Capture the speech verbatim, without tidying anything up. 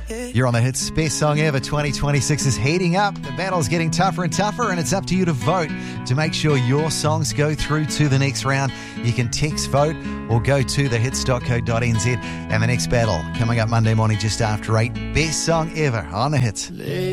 You're on the Hits. Best song ever twenty twenty-six is heating up. The battle's getting tougher and tougher, and it's up to you to vote to make sure your songs go through to the next round. You can text vote or go to the hits dot co dot n z. And the next battle coming up Monday morning just after eight. Best song ever on the Hits.